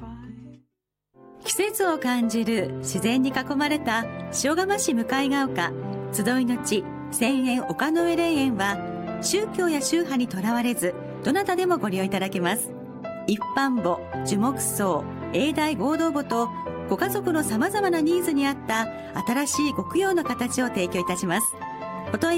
季節を感じる自然に囲まれた塩釜市向ヶ丘集いの地千円丘の上霊園は、宗教や宗派にとらわれずどなたでもご利用いただけます。一般墓、樹木葬、永代合同墓とご家族の様々なニーズに合った新しいご供養の形を提供いたします。